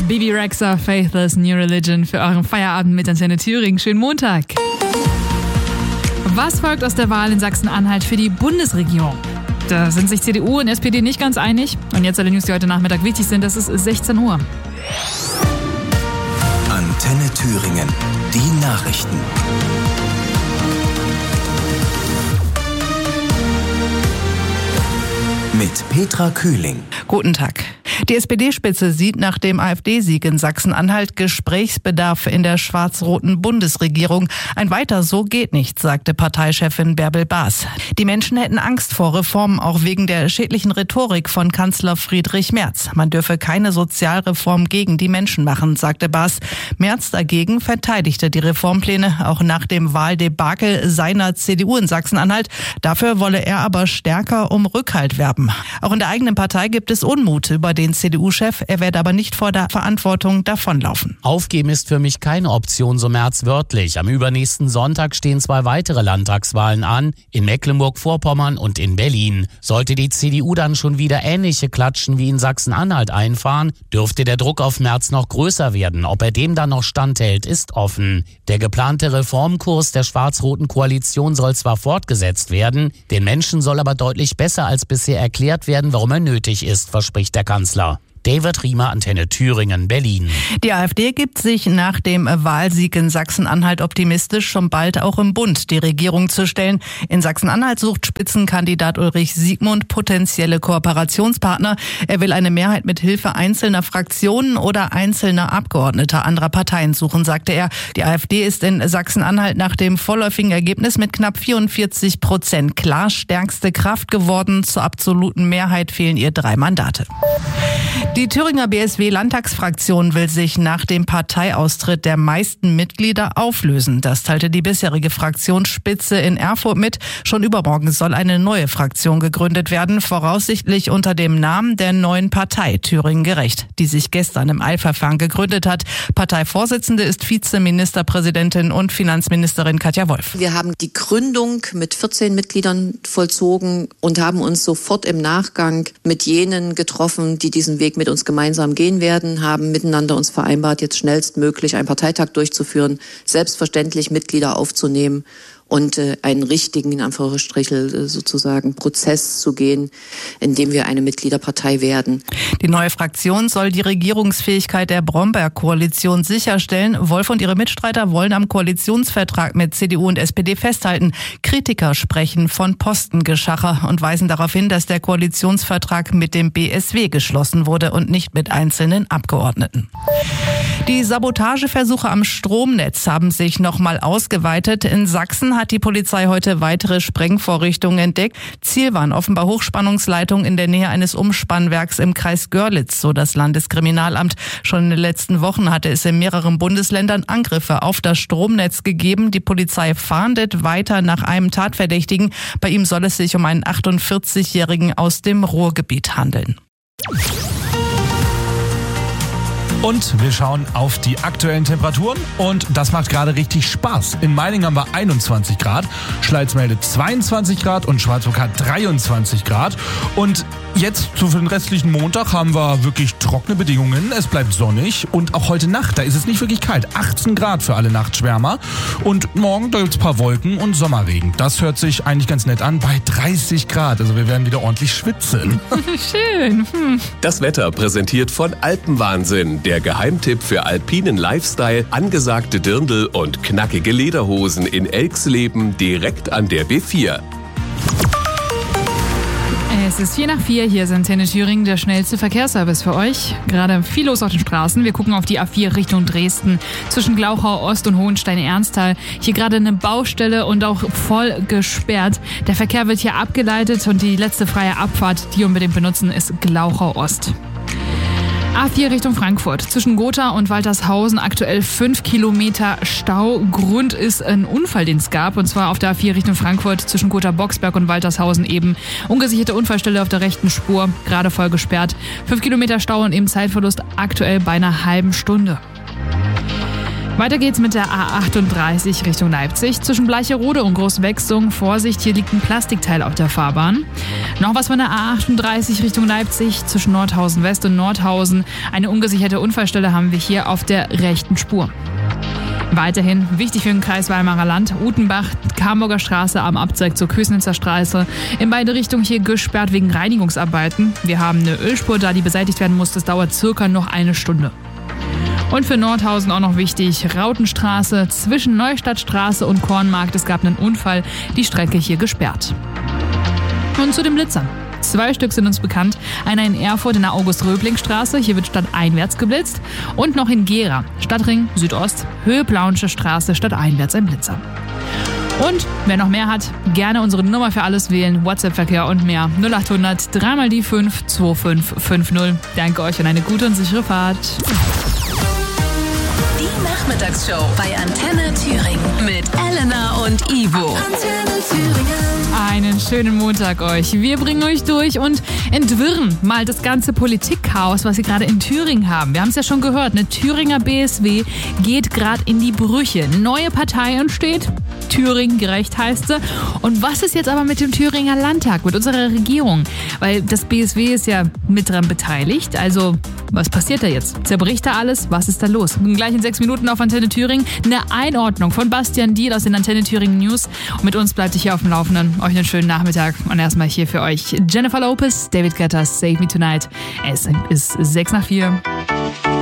Bibi Rexha, Faithless New Religion für euren Feierabend mit Antenne Thüringen. Schönen Montag. Was folgt aus der Wahl in Sachsen-Anhalt für die Bundesregierung? Da sind sich CDU und SPD nicht ganz einig. Und jetzt alle News, die heute Nachmittag wichtig sind. Das ist 16 Uhr. Antenne Thüringen. Die Nachrichten. Mit Petra Kühling. Guten Tag. Die SPD-Spitze sieht nach dem AfD-Sieg in Sachsen-Anhalt Gesprächsbedarf in der schwarz-roten Bundesregierung. Ein Weiter so geht nicht, sagte Parteichefin Bärbel Baas. Die Menschen hätten Angst vor Reformen, auch wegen der schädlichen Rhetorik von Kanzler Friedrich Merz. Man dürfe keine Sozialreform gegen die Menschen machen, sagte Baas. Merz dagegen verteidigte die Reformpläne, auch nach dem Wahldebakel seiner CDU in Sachsen-Anhalt. Dafür wolle er aber stärker um Rückhalt werben. Auch in der eigenen Partei gibt es Unmut über den CDU-Chef. Er werde aber nicht vor der Verantwortung davonlaufen. Aufgeben ist für mich keine Option, so Merz wörtlich. Am übernächsten Sonntag stehen 2 weitere Landtagswahlen an, in Mecklenburg-Vorpommern und in Berlin. Sollte die CDU dann schon wieder ähnliche Klatschen wie in Sachsen-Anhalt einfahren, dürfte der Druck auf Merz noch größer werden. Ob er dem dann noch standhält, ist offen. Der geplante Reformkurs der schwarz-roten Koalition soll zwar fortgesetzt werden, den Menschen soll aber deutlich besser als bisher erklärt werden, warum er nötig ist, verspricht der Kanzler. David Riemer, Antenne Thüringen, Berlin. Die AfD gibt sich nach dem Wahlsieg in Sachsen-Anhalt optimistisch, schon bald auch im Bund die Regierung zu stellen. In Sachsen-Anhalt sucht Spitzenkandidat Ulrich Siegmund potenzielle Kooperationspartner. Er will eine Mehrheit mit Hilfe einzelner Fraktionen oder einzelner Abgeordneter anderer Parteien suchen, sagte er. Die AfD ist in Sachsen-Anhalt nach dem vorläufigen Ergebnis mit knapp 44% klar stärkste Kraft geworden. Zur absoluten Mehrheit fehlen ihr 3 Mandate. Die Thüringer BSW-Landtagsfraktion will sich nach dem Parteiaustritt der meisten Mitglieder auflösen. Das teilte die bisherige Fraktionsspitze in Erfurt mit. Schon übermorgen soll eine neue Fraktion gegründet werden, voraussichtlich unter dem Namen der neuen Partei Thüringen Gerecht, die sich gestern im Eilverfahren gegründet hat. Parteivorsitzende ist Vizeministerpräsidentin und Finanzministerin Katja Wolf. Wir haben die Gründung mit 14 Mitgliedern vollzogen und haben uns sofort im Nachgang mit jenen getroffen, die diesen Weg mit uns gemeinsam gehen werden, haben miteinander uns vereinbart, jetzt schnellstmöglich einen Parteitag durchzuführen, selbstverständlich Mitglieder aufzunehmen und einen richtigen, in Anführungsstrichen sozusagen, Prozess zu gehen, in dem wir eine Mitgliederpartei werden. Die neue Fraktion soll die Regierungsfähigkeit der Bromberg-Koalition sicherstellen. Wolf und ihre Mitstreiter wollen am Koalitionsvertrag mit CDU und SPD festhalten. Kritiker sprechen von Postengeschacher und weisen darauf hin, dass der Koalitionsvertrag mit dem BSW geschlossen wurde und nicht mit einzelnen Abgeordneten. Die Sabotageversuche am Stromnetz haben sich nochmal ausgeweitet. In Sachsen hat die Polizei heute weitere Sprengvorrichtungen entdeckt. Ziel waren offenbar Hochspannungsleitungen in der Nähe eines Umspannwerks im Kreis Görlitz, so das Landeskriminalamt. Schon in den letzten Wochen hatte es in mehreren Bundesländern Angriffe auf das Stromnetz gegeben. Die Polizei fahndet weiter nach einem Tatverdächtigen. Bei ihm soll es sich um einen 48-Jährigen aus dem Ruhrgebiet handeln. Und wir schauen auf die aktuellen Temperaturen und das macht gerade richtig Spaß. In Meiningen haben wir 21 Grad, Schleiz meldet 22 Grad und Schwarzburg hat 23 Grad. Und jetzt für den restlichen Montag haben wir wirklich trockene Bedingungen. Es bleibt sonnig und auch heute Nacht, da ist es nicht wirklich kalt. 18 Grad für alle Nachtschwärmer. Und morgen, da gibt es ein paar Wolken und Sommerregen. Das hört sich eigentlich ganz nett an bei 30 Grad. Also wir werden wieder ordentlich schwitzen. Schön. Das Wetter präsentiert von Alpenwahnsinn, der Geheimtipp für alpinen Lifestyle, angesagte Dirndl und knackige Lederhosen in Elxleben direkt an der B4. Es ist 3:04, hier ist Antenne Thüringen, der schnellste Verkehrsservice für euch. Gerade viel los auf den Straßen. Wir gucken auf die A4 Richtung Dresden, zwischen Glauchau Ost und Hohenstein-Ernsthal. Hier gerade eine Baustelle und auch voll gesperrt. Der Verkehr wird hier abgeleitet und die letzte freie Abfahrt, die unbedingt benutzen, ist Glauchau Ost. A4 Richtung Frankfurt. Zwischen Gotha und Waltershausen aktuell 5 Kilometer Stau. Grund ist ein Unfall, den es gab. Und zwar auf der A4 Richtung Frankfurt zwischen Gotha-Boxberg und Waltershausen eben. Ungesicherte Unfallstelle auf der rechten Spur. Gerade voll gesperrt. 5 Kilometer Stau und eben Zeitverlust aktuell bei einer halben Stunde. Weiter geht's mit der A38 Richtung Leipzig. Zwischen Bleicherode und Großwechsung. Vorsicht, hier liegt ein Plastikteil auf der Fahrbahn. Noch was von der A38 Richtung Leipzig. Zwischen Nordhausen West und Nordhausen. Eine ungesicherte Unfallstelle haben wir hier auf der rechten Spur. Weiterhin wichtig für den Kreis Weimarer Land, Utenbach, Hamburger Straße am Abzweig zur Kösnitzer Straße. In beide Richtungen hier gesperrt wegen Reinigungsarbeiten. Wir haben eine Ölspur da, die beseitigt werden muss. Das dauert circa noch eine Stunde. Und für Nordhausen auch noch wichtig, Rautenstraße zwischen Neustadtstraße und Kornmarkt. Es gab einen Unfall, die Strecke hier gesperrt. Und zu den Blitzern. 2 Stück sind uns bekannt. Einer in Erfurt in der August-Röbling-Straße. Hier wird stadteinwärts geblitzt. Und noch in Gera, Stadtring Südost, Höhe Plauensche Straße, stadteinwärts ein Blitzer. Und wer noch mehr hat, gerne unsere Nummer für alles wählen. WhatsApp-Verkehr und mehr. 0800 3 mal die 5 2550. Danke euch und eine gute und sichere Fahrt. Die Nachmittagsshow bei Antenne Thüringen mit Elena und Ivo. Antenne Thüringen. Einen schönen Montag euch. Wir bringen euch durch und entwirren mal das ganze Politikchaos, was wir gerade in Thüringen haben. Wir haben es ja schon gehört, eine Thüringer BSW geht gerade in die Brüche. Neue Partei entsteht. Thüringen gerecht heißt sie. Und was ist jetzt aber mit dem Thüringer Landtag, mit unserer Regierung? Weil das BSW ist ja mit dran beteiligt. Also, was passiert da jetzt? Zerbricht da alles? Was ist da los? Gleich in 6 Minuten auf Antenne Thüringen eine Einordnung von Bastian Diel aus den Antenne Thüringen News. Und mit uns bleibt ihr hier auf dem Laufenden. Euch einen schönen Nachmittag. Und erstmal hier für euch Jennifer Lopez, David Guetta, Save Me Tonight. Es ist 3:06.